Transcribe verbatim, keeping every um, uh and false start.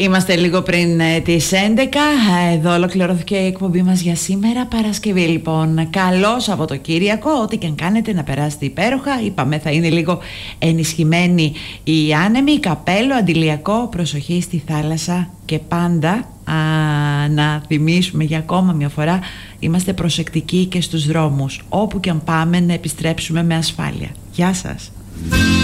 Είμαστε λίγο πριν ε, τις έντεκα. Εδώ ολοκληρώθηκε η εκπομπή μας για σήμερα, Παρασκευή λοιπόν. Καλό Σαββατοκύριακο, ό,τι και αν κάνετε να περάσετε υπέροχα. Είπαμε θα είναι λίγο ενισχυμένη η άνεμη, καπέλο, αντιλιακό, προσοχή στη θάλασσα και πάντα α, να θυμίσουμε για ακόμα μια φορά, είμαστε προσεκτικοί και στους δρόμους. Όπου και αν πάμε να επιστρέψουμε με ασφάλεια. Γεια σας.